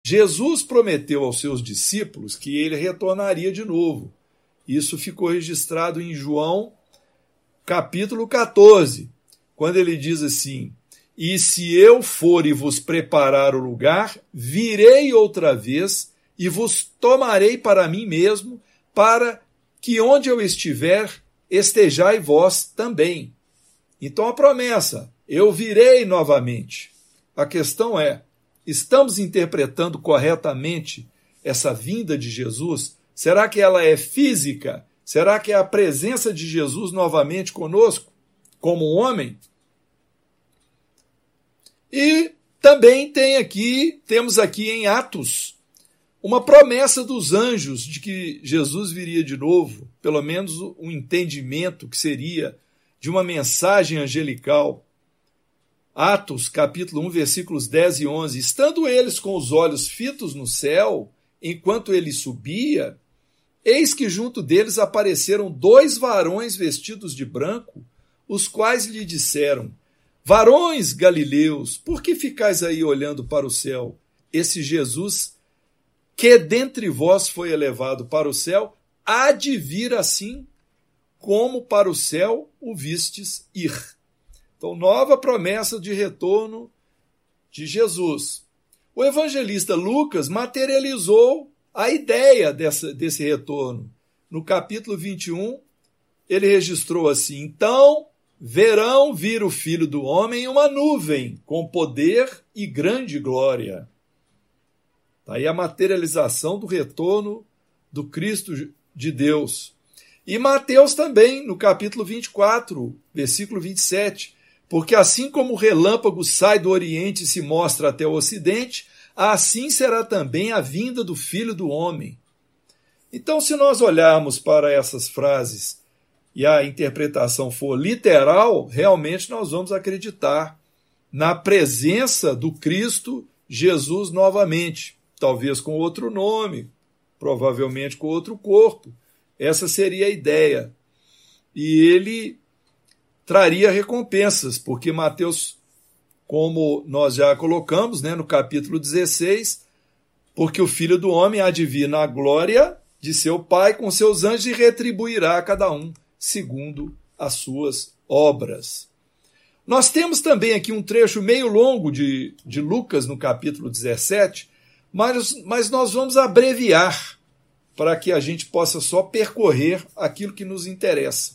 Jesus prometeu aos seus discípulos que ele retornaria de novo. Isso ficou registrado em João, capítulo 14, quando ele diz assim: e se eu for e vos preparar o lugar, virei outra vez e vos tomarei para mim mesmo, para que onde eu estiver, estejai vós também. Então a promessa, eu virei novamente. A questão é, estamos interpretando corretamente essa vinda de Jesus? Será que ela é física? Será que é a presença de Jesus novamente conosco, como um homem? E também temos aqui em Atos uma promessa dos anjos de que Jesus viria de novo, pelo menos um entendimento que seria de uma mensagem angelical. Atos, capítulo 1, versículos 10 e 11. Estando eles com os olhos fitos no céu, enquanto ele subia, eis que junto deles apareceram 2 varões vestidos de branco, os quais lhe disseram: varões galileus, por que ficais aí olhando para o céu? Esse Jesus, que dentre vós foi elevado para o céu, há de vir assim, como para o céu o vistes ir. Então, nova promessa de retorno de Jesus. O evangelista Lucas materializou a ideia desse retorno. No capítulo 21, ele registrou assim: então verão vir o Filho do Homem em uma nuvem, com poder e grande glória. Aí a materialização do retorno do Cristo de Deus. E Mateus também, no capítulo 24, versículo 27, porque assim como o relâmpago sai do Oriente e se mostra até o Ocidente, assim será também a vinda do Filho do Homem. Então, se nós olharmos para essas frases e a interpretação for literal, realmente nós vamos acreditar na presença do Cristo Jesus novamente, talvez com outro nome, provavelmente com outro corpo. Essa seria a ideia. E ele traria recompensas, porque Mateus, como nós já colocamos, no capítulo 16, porque o Filho do Homem há de vir na glória de seu Pai com seus anjos e retribuirá a cada um segundo as suas obras. Nós temos também aqui um trecho meio longo de Lucas, no capítulo 17, mas nós vamos abreviar para que a gente possa só percorrer aquilo que nos interessa.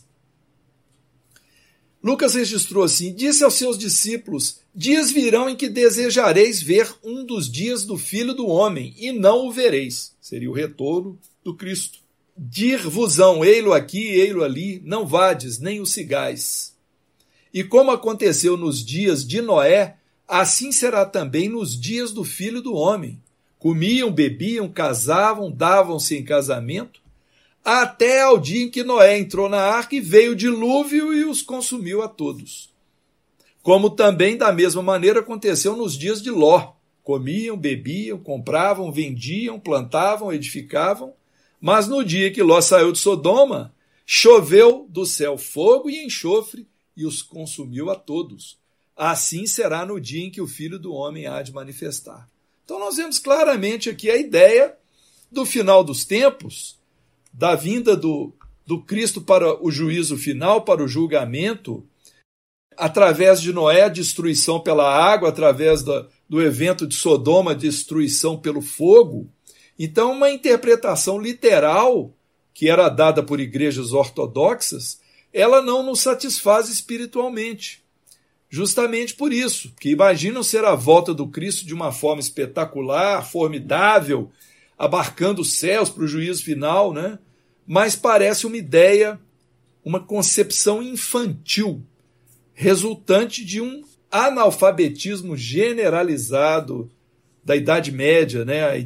Lucas registrou assim: disse aos seus discípulos: dias virão em que desejareis ver um dos dias do Filho do Homem, e não o vereis. Seria o retorno do Cristo. Dir-vos-ão, ei-lo aqui, ei-lo ali, não vades, nem o sigais. E como aconteceu nos dias de Noé, assim será também nos dias do Filho do Homem. Comiam, bebiam, casavam, davam-se em casamento, até ao dia em que Noé entrou na arca e veio o dilúvio e os consumiu a todos. Como também, da mesma maneira, aconteceu nos dias de Ló. Comiam, bebiam, compravam, vendiam, plantavam, edificavam, mas no dia que Ló saiu de Sodoma, choveu do céu fogo e enxofre e os consumiu a todos. Assim será no dia em que o Filho do Homem há de manifestar. Então nós vemos claramente aqui a ideia do final dos tempos, da vinda do Cristo para o juízo final, para o julgamento, através de Noé, a destruição pela água, através do evento de Sodoma, a destruição pelo fogo. Então, uma interpretação literal, que era dada por igrejas ortodoxas, ela não nos satisfaz espiritualmente. Justamente por isso, que imaginam ser a volta do Cristo de uma forma espetacular, formidável, abarcando os céus para o juízo final, mas parece uma ideia, uma concepção infantil, resultante de um analfabetismo generalizado da Idade Média, a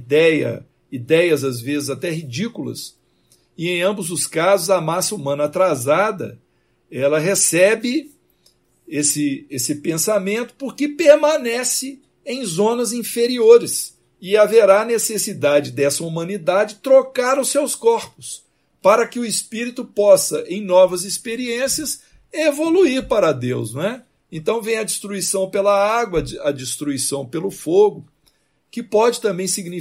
ideias às vezes até ridículas, e em ambos os casos a massa humana atrasada, ela recebe esse pensamento porque permanece em zonas inferiores e haverá necessidade dessa humanidade trocar os seus corpos para que o espírito possa, em novas experiências, evoluir para Deus, Então vem a destruição pela água, a destruição pelo fogo, que pode também significar